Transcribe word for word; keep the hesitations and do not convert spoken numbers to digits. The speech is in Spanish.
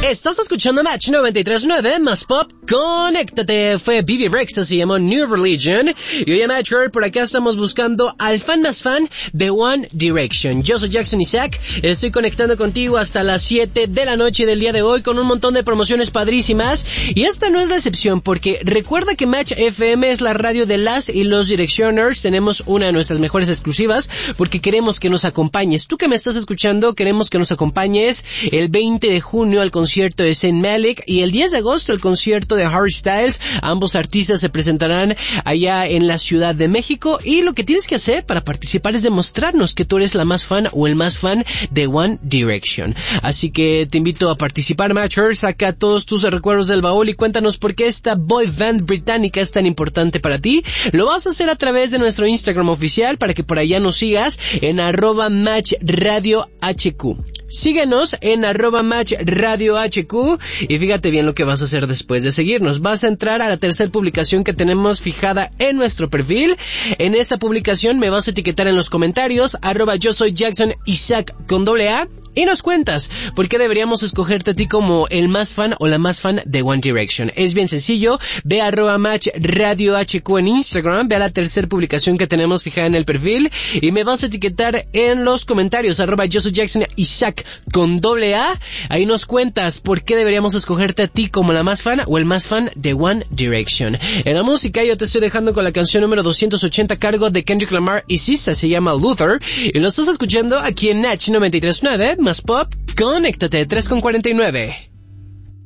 Estás escuchando Match noventa y tres punto nueve más Pop. Conéctate. Fue B B Rexha, se llamó New Religion. Y hoy en Match por acá estamos buscando al fan más fan de One Direction. Yo soy Jackson Isaac. Estoy conectando contigo hasta las siete de la noche del día de hoy con un montón de promociones padrísimas. Y esta no es la excepción, porque recuerda que Match F M es la radio de las y los Directioners. Tenemos una de nuestras mejores exclusivas porque queremos que nos acompañes. Tú que me estás escuchando, queremos que nos acompañes el veinte de junio al concierto de Saint Malik y el diez de agosto el concierto de Harry Styles. Ambos artistas se presentarán allá en la Ciudad de México y lo que tienes que hacer para participar es demostrarnos que tú eres la más fan o el más fan de One Direction. Así que te invito a participar, Matcher. Saca todos tus recuerdos del baúl y cuéntanos por qué esta boy band británica es tan importante para ti. Lo vas a hacer a través de nuestro Instagram oficial para que por allá nos sigas en arroba Match Radio H Q. Síguenos en arroba Match Radio H Q y fíjate bien lo que vas a hacer después de seguirnos. Vas a entrar a la tercera publicación que tenemos fijada en nuestro perfil. En esa publicación me vas a etiquetar en los comentarios arroba yo soy Jackson Isaac con doble A. Y nos cuentas por qué deberíamos escogerte a ti como el más fan o la más fan de One Direction. Es bien sencillo, ve a arroba Match Radio H Q en Instagram, ve a la tercera publicación que tenemos fijada en el perfil y me vas a etiquetar en los comentarios arroba yo soy Jackson Isaac con doble A. Ahí nos cuentas por qué deberíamos escogerte a ti como la más fan o el más fan de One Direction. En la música yo te estoy dejando con la canción número doscientos ochenta a cargo de Kendrick Lamar y Sisa, se llama Luther y lo estás escuchando aquí en Match noventa y tres punto nueve más Pop. Conéctate, tres con cuarenta y nueve.